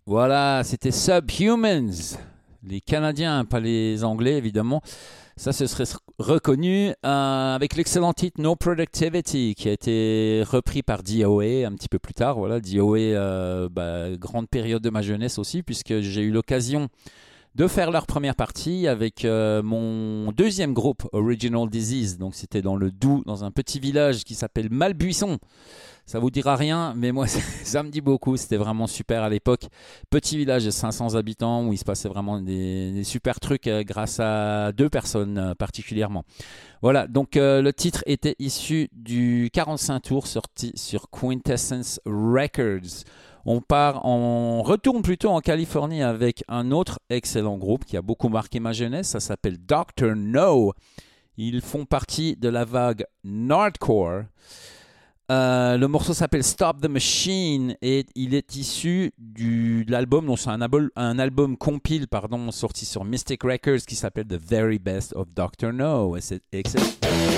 Voilà, c'était Subhumans. Les Canadiens, pas les Anglais évidemment. Ça, ce serait reconnu avec l'excellent titre No Productivity qui a été repris par DOA un petit peu plus tard. Voilà, DOA, grande période de ma jeunesse aussi, puisque j'ai eu l'occasion de faire leur première partie avec mon deuxième groupe, Original Disease. Donc c'était dans le Doubs, dans un petit village qui s'appelle Malbuisson. Ça vous dira rien, mais moi ça me dit beaucoup. C'était vraiment super à l'époque. Petit village de 500 habitants où il se passait vraiment des super trucs grâce à deux personnes particulièrement. Voilà, donc le titre était issu du 45 tours sorti sur Quintessence Records. On retourne plutôt en Californie avec un autre excellent groupe qui a beaucoup marqué ma jeunesse. Ça s'appelle Dr. No. Ils font partie de la vague Nardcore. Le morceau s'appelle Stop the Machine et il est issu de l'album, donc c'est un album compile sorti sur Mystic Records qui s'appelle The Very Best of Dr. No. Et c'est excellent.